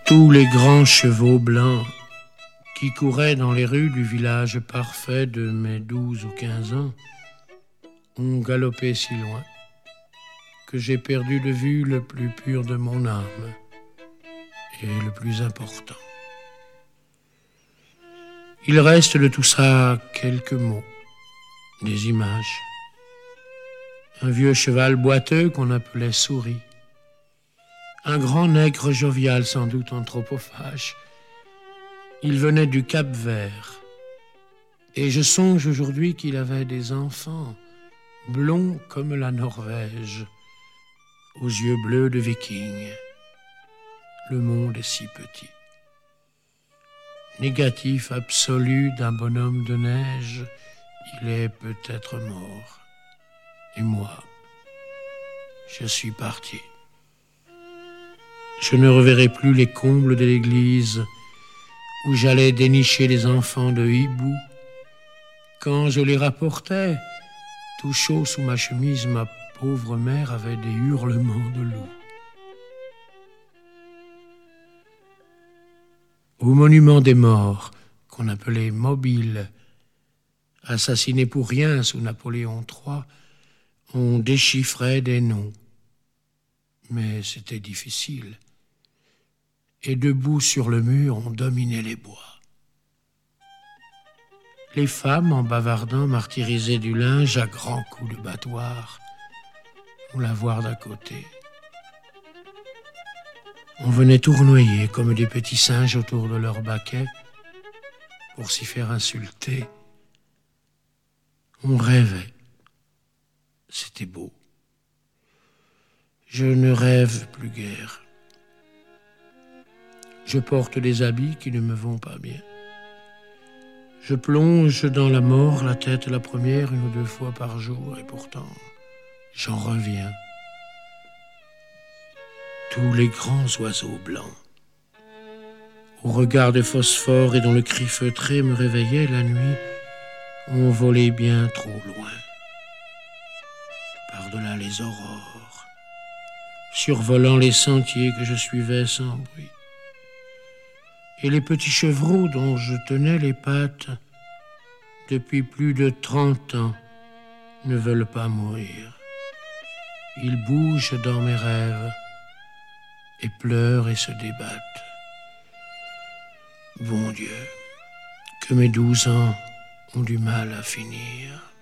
Tous les grands chevaux blancs qui couraient dans les rues du village parfait de mes 12 ou 15 ans ont galopé si loin que j'ai perdu de vue le plus pur de mon âme et le plus important. Il reste de tout ça quelques mots, des images. Un vieux cheval boiteux qu'on appelait Souris. Un grand nègre jovial, sans doute anthropophage. Il venait du Cap-Vert. Et je songe aujourd'hui qu'il avait des enfants, blonds comme la Norvège, aux yeux bleus de viking. Le monde est si petit. Négatif absolu d'un bonhomme de neige, il est peut-être mort. Et moi, je suis parti. Je ne reverrai plus les combles de l'église où j'allais dénicher les enfants de hibou. Quand je les rapportais, tout chaud sous ma chemise, ma pauvre mère avait des hurlements de loup. Au monument des morts, qu'on appelait Mobile, assassiné pour rien sous Napoléon III, on déchiffrait des noms. Mais c'était difficile. Et debout sur le mur, on dominait les bois. Les femmes, en bavardant, martyrisaient du linge à grands coups de battoir. On la voir d'à côté. On venait tournoyer comme des petits singes autour de leur baquet pour s'y faire insulter. On rêvait. C'était beau. Je ne rêve plus guère. Je porte des habits qui ne me vont pas bien. Je plonge dans la mort la tête la première 1 ou 2 fois par jour et pourtant j'en reviens. Tous les grands oiseaux blancs, au regard de phosphore et dont le cri feutré me réveillait la nuit, ont volé bien trop loin. Par-delà les aurores, survolant les sentiers que je suivais sans bruit. Et les petits chevreaux dont je tenais les pattes depuis plus de 30 ans ne veulent pas mourir. Ils bougent dans mes rêves et pleurent et se débattent. Bon Dieu, que mes 12 ans ont du mal à finir.